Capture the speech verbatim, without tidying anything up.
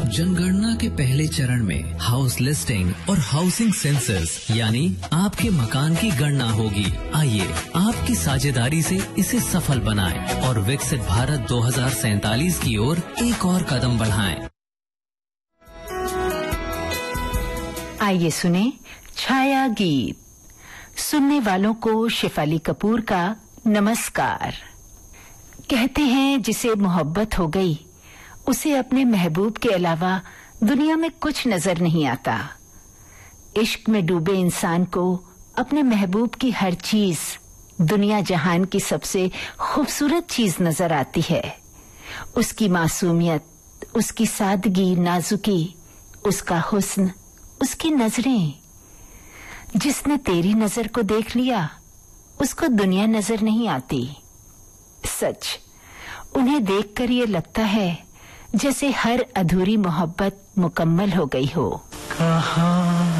जनगणना के पहले चरण में हाउस लिस्टिंग और हाउसिंग सेंसस यानी आपके मकान की गणना होगी। आइए आपकी साझेदारी से इसे सफल बनाएं और विकसित भारत दो हज़ार सैंतालीस की ओर एक और कदम बढ़ाएं। आइए सुने छाया गीत। सुनने वालों को शेफाली कपूर का नमस्कार। कहते हैं जिसे मोहब्बत हो गई उसे अपने महबूब के अलावा दुनिया में कुछ नजर नहीं आता। इश्क में डूबे इंसान को अपने महबूब की हर चीज दुनिया जहान की सबसे खूबसूरत चीज नजर आती है। उसकी मासूमियत, उसकी सादगी, नाजुकी, उसका हुस्न, उसकी नजरें। जिसने तेरी नजर को देख लिया उसको दुनिया नजर नहीं आती। सच, उन्हें देखकर ये लगता है जैसे हर अधूरी मोहब्बत मुकम्मल हो गई हो। कहाँ